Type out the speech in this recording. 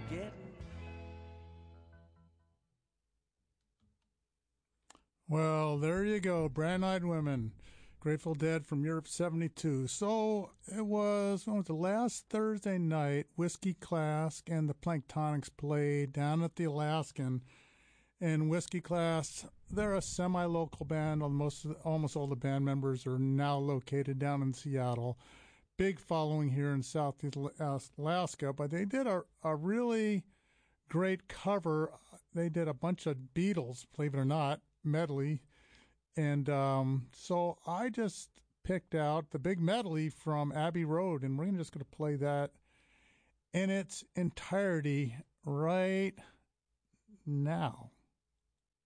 forgetting. Well, there you go. Brown-Eyed Women. Grateful Dead from Europe 72. So it was, when was the last Thursday night, Whiskey Class and the Planktonics played down at the Alaskan. And Whiskey Class, they're a semi-local band. Almost all the band members are now located down in Seattle. Big following here in Southeast Alaska, but they did a really great cover. They did a bunch of Beatles, believe it or not, medley. And so I just picked out the big medley from Abbey Road, and we're just going to play that in its entirety right now.